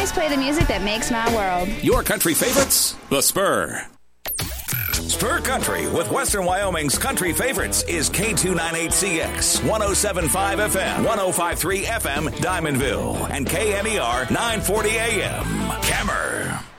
always play the music that makes my world. Your country favorites? The Spur. Spur Country with Western Wyoming's country favorites is K298CX, 107.5 FM, 105.3 FM, Diamondville, and KMER 940 AM, Cammer.